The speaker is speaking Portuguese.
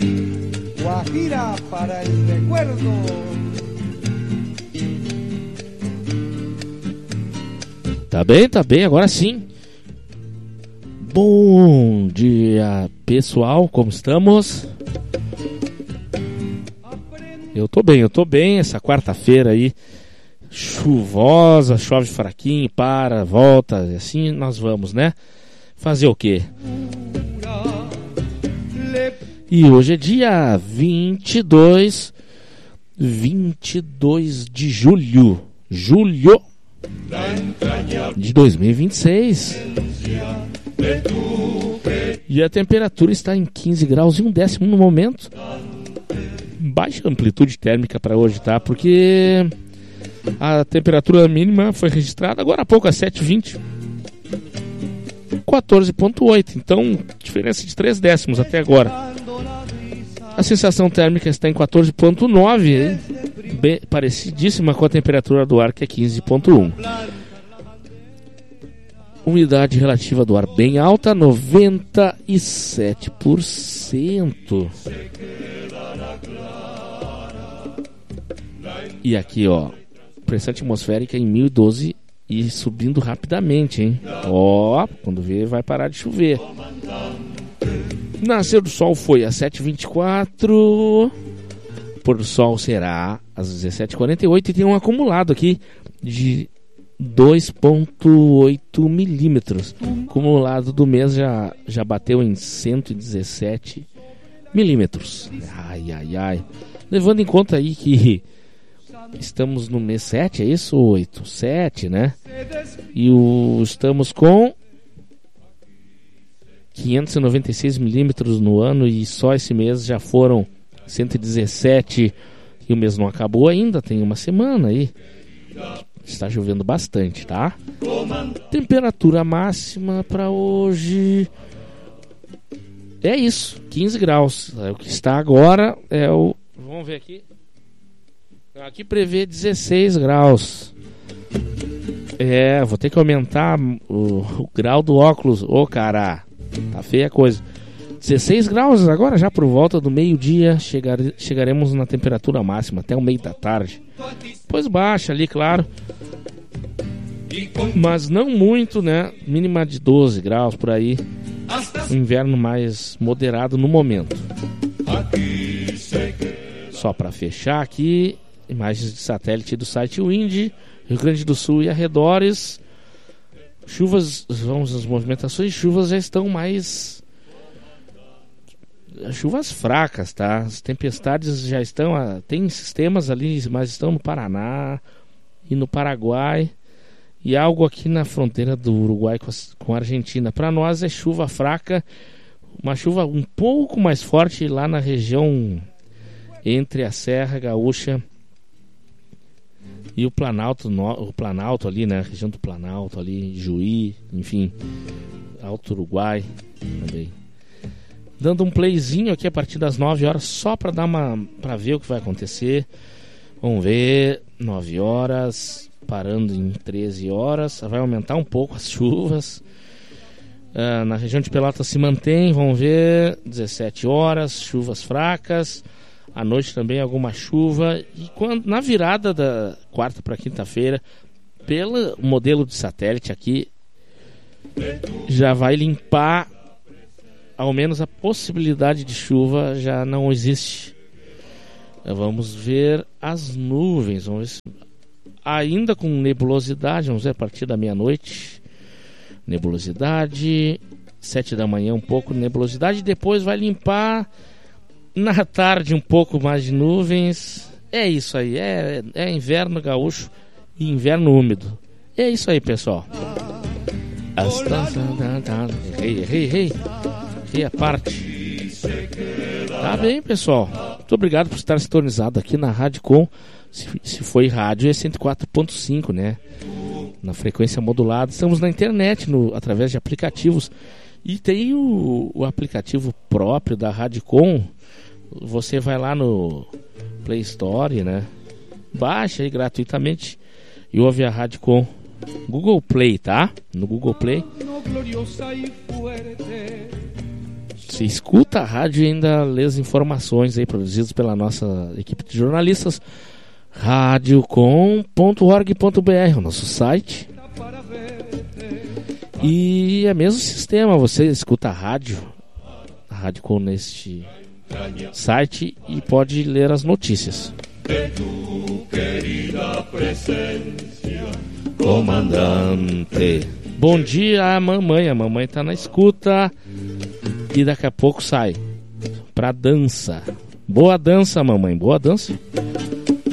Guajira para el recuerdo. Tá bem, agora sim. Bom dia, pessoal, como estamos? Eu tô bem, essa quarta-feira aí, chuvosa, chove fraquinho, volta, assim nós vamos, né? Fazer o quê? E hoje é dia 22 de julho de 2026. E a temperatura está em 15 graus e 1/10 no momento. Baixa amplitude térmica para hoje, tá? Porque a temperatura mínima foi registrada agora há pouco, às 7h20. 14,8. Então, diferença de 0,3 até agora. A sensação térmica está em 14,9, bem parecidíssima com a temperatura do ar, que é 15,1. Umidade relativa do ar bem alta, 97%. E aqui, ó, pressão atmosférica em 1012 e subindo rapidamente, hein? Ó, quando vê vai parar de chover. Nascer do sol foi às 7h24. Pôr do sol será às 17h48 e tem um acumulado aqui de 2,8 milímetros. Acumulado do mês já bateu em 117 milímetros. Ai. Levando em conta aí que estamos no mês 7, é isso? 8, 7, né? E estamos com 596 milímetros no ano e só esse mês já foram 117 e o mês não acabou ainda, tem uma semana aí. Está chovendo bastante, tá? Temperatura máxima para hoje é isso, 15 graus. O que está agora é o... Vamos ver aqui. Aqui prevê 16 graus. Vou ter que aumentar o grau do óculos. Ô, cara, tá feia a coisa. 16 graus agora, já por volta do meio-dia chegaremos na temperatura máxima até o meio da tarde. Depois baixa ali, claro, mas não muito, né? Mínima de 12 graus por aí. Inverno mais moderado no momento. Só para fechar aqui, imagens de satélite do site Wind, Rio Grande do Sul e arredores. Chuvas, vamos às movimentações. Chuvas já estão mais... chuvas fracas, tá? As tempestades já estão... tem sistemas ali, mas estão no Paraná e no Paraguai. E algo aqui na fronteira do Uruguai com a Argentina. Para nós é chuva fraca. Uma chuva um pouco mais forte lá na região entre a Serra Gaúcha e o Planalto, o Planalto ali, né? A região do Planalto ali, Juí, enfim, Alto Uruguai também. Dando um playzinho aqui a partir das 9 horas, só para para ver o que vai acontecer. Vamos ver, 9 horas, parando em 13 horas, vai aumentar um pouco as chuvas. Na região de Pelotas se mantém, vamos ver, 17 horas, chuvas fracas. À noite também alguma chuva. E na virada da quarta para quinta-feira, pelo modelo de satélite aqui, já vai limpar, ao menos a possibilidade de chuva já não existe. Vamos ver as nuvens, vamos ver se... ainda com nebulosidade, vamos ver a partir da meia-noite. Nebulosidade, 7 da manhã um pouco de nebulosidade, depois vai limpar... Na tarde um pouco mais de nuvens. É isso aí, é inverno gaúcho e inverno úmido. É isso aí, pessoal. Errei a parte. Tá bem, pessoal. Muito obrigado por estar sintonizado aqui na Rádio Com. Se foi rádio é 104.5, né? Na frequência modulada. Estamos na internet, através de aplicativos. E tem o aplicativo próprio da Rádio Com. Você vai lá no Play Store, né? Baixa aí gratuitamente e ouve a Rádio Com Google Play, tá? No Google Play. Você escuta a rádio e ainda lê as informações aí produzidas pela nossa equipe de jornalistas. radiocom.org.br, o nosso site. E é mesmo sistema, você escuta a Rádio Com neste site e pode ler as notícias. Comandante. Bom dia, mamãe. A mamãe tá na escuta e daqui a pouco sai pra dança. Boa dança, mamãe. Boa dança.